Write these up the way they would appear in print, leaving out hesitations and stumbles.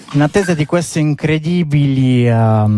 In attesa di queste incredibili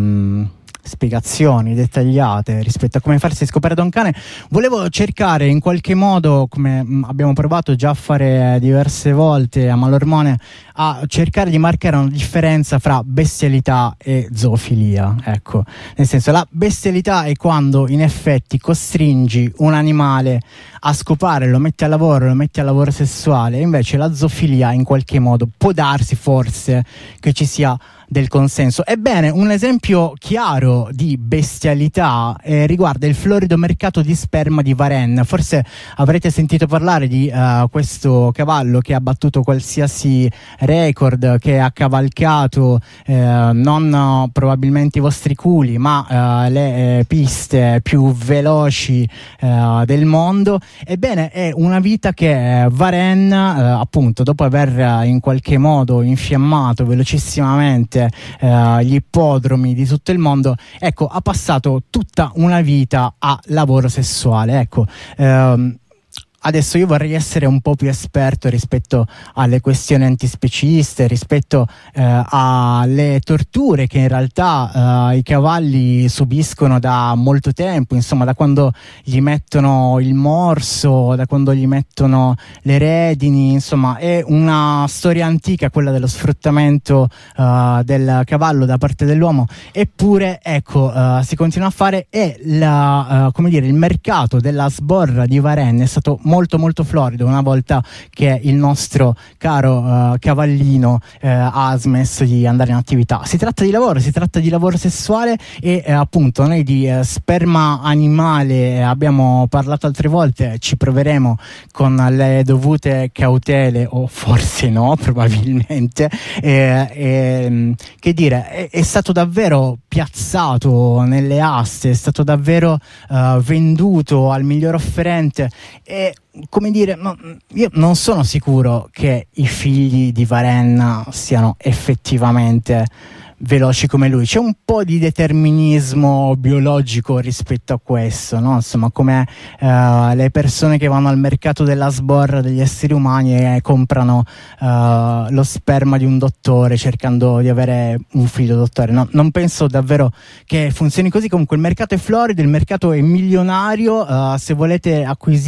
spiegazioni dettagliate rispetto a come farsi scoprire da un cane, volevo cercare in qualche modo, come abbiamo provato già a fare diverse volte a Malormone, a cercare di marcare una differenza fra bestialità e zoofilia. Ecco, nel senso, la bestialità è quando in effetti costringi un animale a scopare, lo metti al lavoro sessuale, e invece la zoofilia in qualche modo può darsi forse che ci sia del consenso. Ebbene, un esempio chiaro di bestialità riguarda il florido mercato di sperma di Varennes. Forse avrete sentito parlare di questo cavallo che ha battuto qualsiasi record, che ha cavalcato non probabilmente i vostri culi, ma le piste più veloci del mondo. Ebbene, è una vita che Varennes, appunto, dopo aver in qualche modo infiammato velocissimamente gli ippodromi di tutto il mondo, ecco, ha passato tutta una vita a lavoro sessuale. Ecco, adesso io vorrei essere un po' più esperto rispetto alle questioni antispeciste, rispetto alle torture che in realtà i cavalli subiscono da molto tempo, insomma, da quando gli mettono il morso, da quando gli mettono le redini. Insomma, è una storia antica quella dello sfruttamento del cavallo da parte dell'uomo, eppure ecco, si continua a fare, e il mercato della sborra di Varennes è stato molto molto florido una volta che il nostro caro cavallino ha smesso di andare in attività. Si tratta di lavoro sessuale, e appunto noi di sperma animale abbiamo parlato altre volte, ci proveremo con le dovute cautele, o forse no, probabilmente. Che dire, è stato davvero piazzato nelle aste, è stato davvero venduto al miglior offerente, e come dire, io non sono sicuro che i figli di Varennes siano effettivamente veloci come lui. C'è un po' di determinismo biologico rispetto a questo, no? Insomma, come le persone che vanno al mercato della sborra degli esseri umani e comprano lo sperma di un dottore cercando di avere un figlio dottore. No, non penso davvero che funzioni così. Comunque il mercato è florido, il mercato è milionario. Se volete acquisire